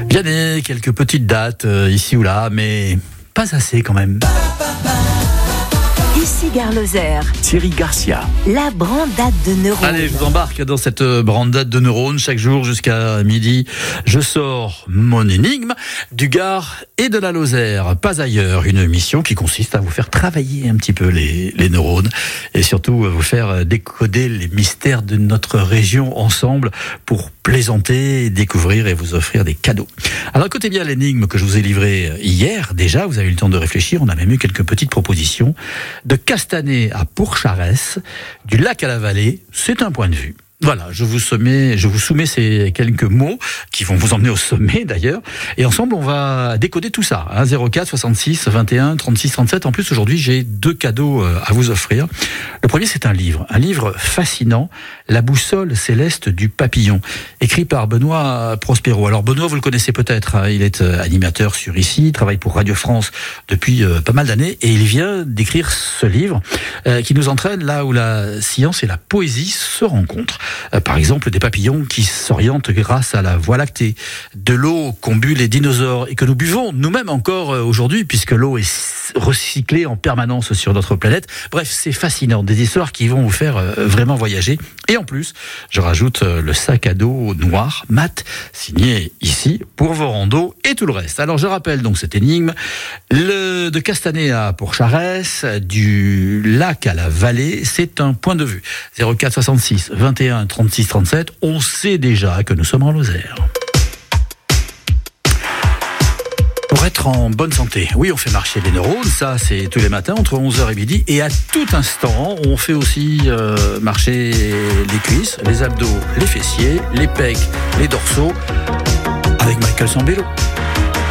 Vianney, quelques petites dates ici ou là, mais pas assez quand même. Ici Gare Lozère, Thierry Garcia. la brandade de neurones. Allez, je vous embarque dans cette brandade de neurones. Chaque jour jusqu'à midi, je sors mon énigme du Gard et de la Lozère. Pas ailleurs, une mission qui consiste à vous faire travailler un petit peu les neurones et surtout vous faire décoder les mystères de notre région ensemble pour plaisanter, découvrir et vous offrir des cadeaux. Alors écoutez bien l'énigme que je vous ai livrée hier. Déjà, vous avez eu le temps de réfléchir. On a même eu quelques petites propositions. De Castanet à Pourcharès, du lac à la vallée, c'est un point de vue. Voilà, je vous soumets ces quelques mots qui vont vous emmener au sommet d'ailleurs. Et ensemble, on va décoder tout ça. 04 66 21 36 37. En plus, aujourd'hui, j'ai 2 cadeaux à vous offrir. Le premier, c'est un livre fascinant, La boussole céleste du papillon, écrit par Benoît Prospero. Alors Benoît, vous le connaissez peut-être, il est animateur sur Ici, il travaille pour Radio France depuis pas mal d'années et il vient d'écrire ce livre qui nous entraîne là où la science et la poésie se rencontrent. Par exemple, des papillons qui s'orientent grâce à la Voie lactée, de l'eau qu'ont bu les dinosaures et que nous buvons nous-mêmes encore aujourd'hui puisque l'eau est recyclée en permanence sur notre planète. Bref, c'est fascinant, des histoires qui vont vous faire vraiment voyager. Et en plus, je rajoute le sac à dos noir, mat, signé Ici pour vos randos et tout le reste. Alors je rappelle donc cette énigme, de Castanet à Pourcharès, du lac à la vallée, c'est un point de vue. 04 66 21 36 37, on sait déjà que nous sommes en Lozère. Pour être en bonne santé, oui, on fait marcher les neurones, ça c'est tous les matins entre 11h et midi, et à tout instant, on fait aussi marcher les cuisses, les abdos, les fessiers, les pecs, les dorsaux, avec Michael Sambello.